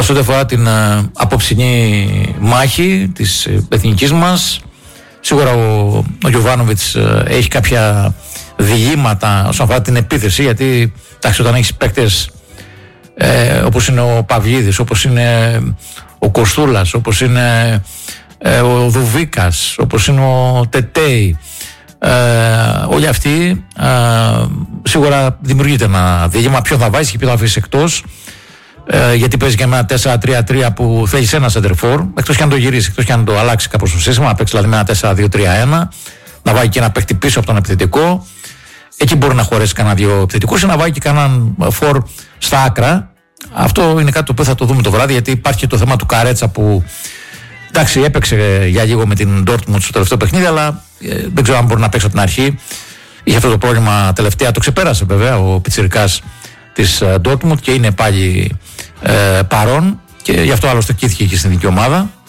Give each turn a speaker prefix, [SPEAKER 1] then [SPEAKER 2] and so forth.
[SPEAKER 1] Τώρα, σε ό,τι αφορά την απόψινή μάχη της εθνικής μας, σίγουρα ο Γιοβάνοβιτς έχει κάποια διηγήματα όσον αφορά την επίθεση, γιατί όταν έχεις παίκτες όπως είναι ο Παυλίδης, όπως είναι ο Κοστούλας, όπως είναι ο Δουβίκας, όπως είναι ο Τετέι, όλοι αυτοί σίγουρα δημιουργείται ένα διήγημα ποιον θα βάζεις και ποιον θα αφήσεις εκτός, γιατί παίζει και με ένα 4-3-3 που θέλεις ένα σεντερφόρ, εκτός και αν το γυρίσει, εκτός και αν το αλλάξει κάπως το σύστημα, να παίξει δηλαδή με ένα 4-2-3-1, να βάλει και ένα παίκτη πίσω από τον επιθετικό. Εκεί μπορεί να χωρέσει κανένα δύο επιθετικούς ή να βάλει και κανέναν φορ στα άκρα. Αυτό είναι κάτι το οποίο θα το δούμε το βράδυ, γιατί υπάρχει το θέμα του Καρέτσα που εντάξει έπαιξε για λίγο με την Dortmund στο τελευταίο παιχνίδι, αλλά δεν ξέρω αν μπορεί να παίξει από την αρχή. Είχε αυτό το πρόβλημα τελευταία, το ξεπέρασε βέβαια ο πιτσιρικάς της Dortmund και είναι πάλι παρόν και γι' αυτό άλλωστε κήθηκε και στην ειδική ομάδα.